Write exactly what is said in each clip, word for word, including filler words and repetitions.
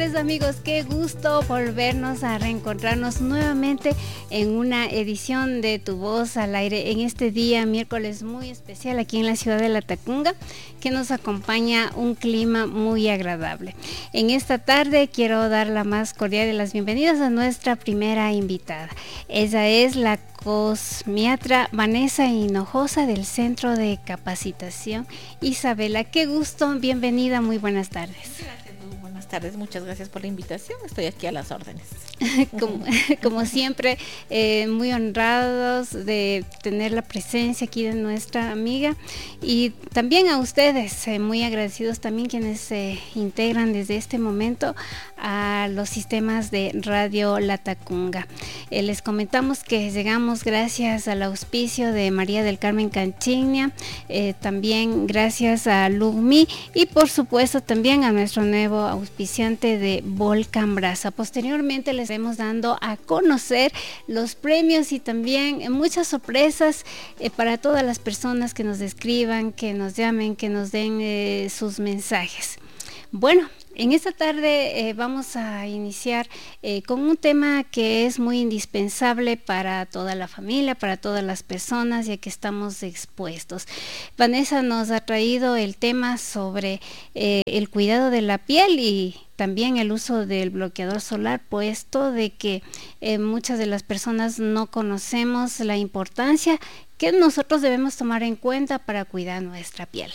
tardes, amigos, qué gusto volvernos a reencontrarnos nuevamente en una edición de Tu Voz al Aire en este día miércoles muy especial aquí en la ciudad de Latacunga, que nos acompaña un clima muy agradable. En esta tarde quiero dar la más cordial de las bienvenidas a nuestra primera invitada. Ella es la cosmiatra Vanessa Hinojosa del Centro de Capacitación Isabela. Qué gusto, bienvenida, muy buenas tardes. Gracias, Lu. Buenas tardes, muchas gracias por la invitación, estoy aquí a las órdenes. Como, como siempre, eh, muy honrados de tener la presencia aquí de nuestra amiga y también a ustedes, eh, muy agradecidos también quienes se eh, integran desde este momento a los sistemas de Radio Latacunga. Eh, les comentamos que llegamos gracias al auspicio de María del Carmen Canchiña, eh, también gracias a Lugmi y por supuesto también a nuestro nuevo auspiciante de Volcan Brasa. Posteriormente les estaremos dando a conocer los premios y también muchas sorpresas eh, para todas las personas que nos escriban, que nos llamen, que nos den eh, sus mensajes. Bueno, en esta tarde eh, vamos a iniciar eh, con un tema que es muy indispensable para toda la familia, para todas las personas, ya que estamos expuestos. Vanessa nos ha traído el tema sobre eh, el cuidado de la piel y también el uso del bloqueador solar, puesto de que eh, muchas de las personas no conocemos la importancia que nosotros debemos tomar en cuenta para cuidar nuestra piel.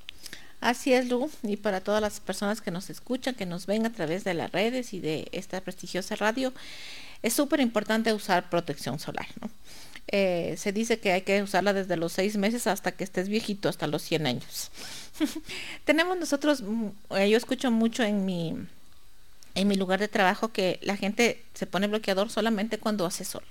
Así es, Lu, y para todas las personas que nos escuchan, que nos ven a través de las redes y de esta prestigiosa radio, es súper importante usar protección solar, ¿no? Eh, se dice que hay que usarla desde los seis meses hasta que estés viejito, hasta los cien años. Tenemos nosotros, eh, yo escucho mucho en mi, en mi lugar de trabajo que la gente se pone bloqueador solamente cuando hace sol,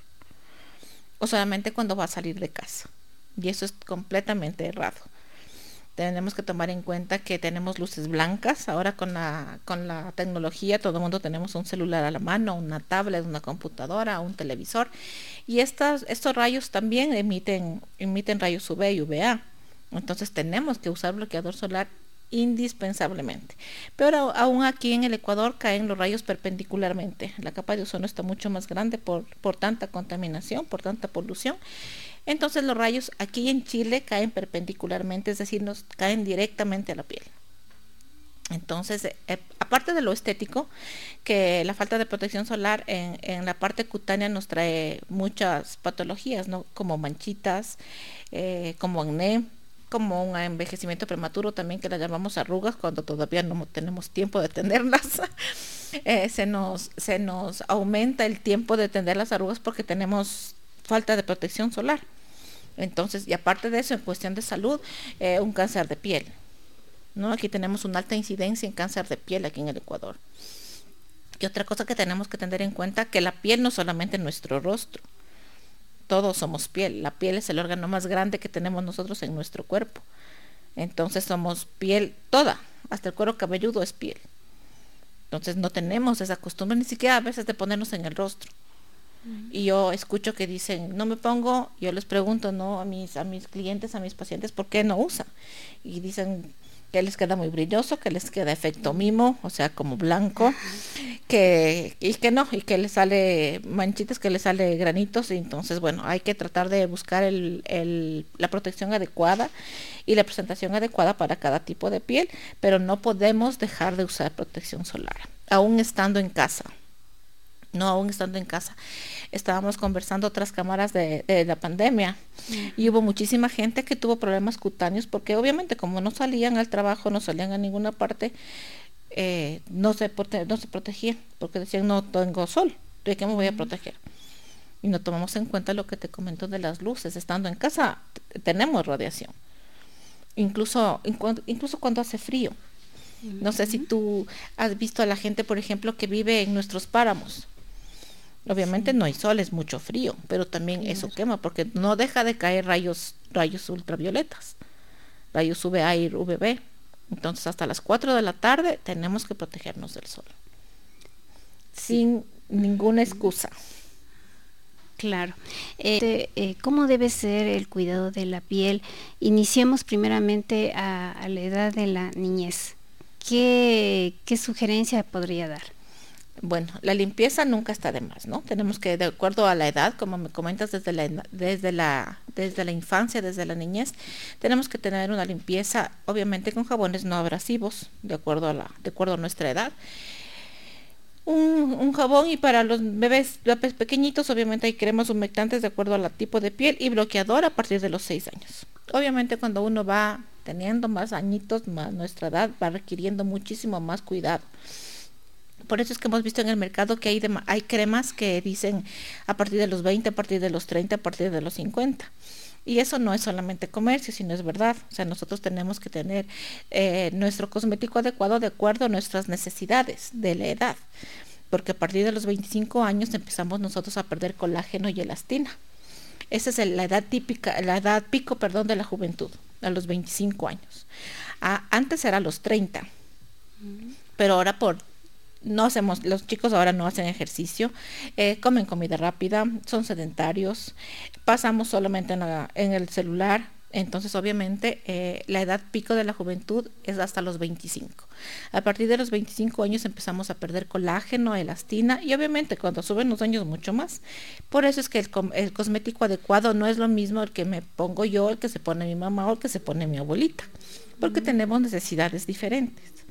o solamente cuando va a salir de casa, y eso es completamente errado. Tenemos que tomar en cuenta que tenemos luces blancas. Ahora con la, con la tecnología todo el mundo tenemos un celular a la mano, una tablet, una computadora, un televisor. Y estas, estos rayos también emiten, emiten rayos U V y U V A. Entonces tenemos que usar bloqueador solar indispensablemente. Pero aún aquí en el Ecuador caen los rayos perpendicularmente. La capa de ozono está mucho más grande por, por tanta contaminación, por tanta polución. Entonces los rayos aquí en Chile caen perpendicularmente, es decir, nos caen directamente a la piel. Entonces, eh, aparte de lo estético, que la falta de protección solar en, en la parte cutánea nos trae muchas patologías, ¿no? Como manchitas, eh, como acné, como un envejecimiento prematuro también, que las llamamos arrugas cuando todavía no tenemos tiempo de tenerlas. eh, se nos, se nos aumenta el tiempo de tener las arrugas porque tenemos falta de protección solar. Entonces, y aparte de eso, en cuestión de salud, eh, un cáncer de piel, ¿no? Aquí tenemos una alta incidencia en cáncer de piel aquí en el Ecuador. Y otra cosa que tenemos que tener en cuenta, que la piel no es solamente nuestro rostro, todos somos piel. La piel es el órgano más grande que tenemos nosotros en nuestro cuerpo. Entonces somos piel toda, hasta el cuero cabelludo es piel. Entonces no tenemos esa costumbre ni siquiera a veces de ponernos en el rostro. Y yo escucho que dicen, no me pongo, yo les pregunto, no, a mis, a mis clientes, a mis pacientes, ¿por qué no usan? Y dicen que les queda muy brilloso, que les queda efecto mimo, o sea, como blanco, que, y que no, y que les sale manchitas, que les sale granitos, y entonces, bueno, hay que tratar de buscar el, el, la protección adecuada y la presentación adecuada para cada tipo de piel, pero no podemos dejar de usar protección solar, aún estando en casa. No, aún estando en casa. Estábamos conversando otras cámaras de, de la pandemia uh-huh. y hubo muchísima gente que tuvo problemas cutáneos porque obviamente como no salían al trabajo, no salían a ninguna parte, eh, no, se prote- no se protegían porque decían no tengo sol, ¿de qué me voy a proteger? Y no tomamos en cuenta lo que te comento de las luces. Estando en casa t- tenemos radiación, incluso, incu- incluso cuando hace frío. Uh-huh. No sé si tú has visto a la gente, por ejemplo, que vive en nuestros páramos. Obviamente sí. No hay sol, es mucho frío, pero también claro. Eso quema porque no deja de caer rayos rayos ultravioletas, rayos U V A y U V B. Entonces hasta las cuatro de la tarde tenemos que protegernos del sol, sí. Sin ninguna excusa. Claro. Eh, eh, ¿Cómo debe ser el cuidado de la piel? Iniciemos primeramente a, a la edad de la niñez. ¿Qué, qué sugerencia podría dar? Bueno, la limpieza nunca está de más, ¿no? Tenemos que, de acuerdo a la edad, como me comentas, desde la, desde la, desde la infancia, desde la niñez, tenemos que tener una limpieza, obviamente con jabones no abrasivos, de acuerdo a la, de acuerdo a nuestra edad. Un, un jabón, y para los bebés, bebés pequeñitos, obviamente hay cremas humectantes de acuerdo al tipo de piel y bloqueador a partir de los seis años. Obviamente cuando uno va teniendo más añitos, más nuestra edad va requiriendo muchísimo más cuidado. Por eso es que hemos visto en el mercado que hay, de, hay cremas que dicen a partir de los veinte, a partir de los treinta, a partir de los cincuenta. Y eso no es solamente comercio, sino es verdad. O sea, nosotros tenemos que tener eh, nuestro cosmético adecuado de acuerdo a nuestras necesidades de la edad. Porque a partir de los veinticinco años empezamos nosotros a perder colágeno y elastina. Esa es el, la edad típica, la edad pico, perdón, de la juventud, a los veinticinco años. Ah, antes era a los treinta, mm. pero ahora por no hacemos, los chicos ahora no hacen ejercicio, eh, comen comida rápida, son sedentarios, pasamos solamente en, la, en el celular. Entonces obviamente eh, la edad pico de la juventud es hasta los veinticinco. A partir de los veinticinco años empezamos a perder colágeno, elastina, y obviamente cuando suben los años mucho más. Por eso es que el, el cosmético adecuado no es lo mismo el que me pongo yo, el que se pone mi mamá o el que se pone mi abuelita, porque mm. tenemos necesidades diferentes.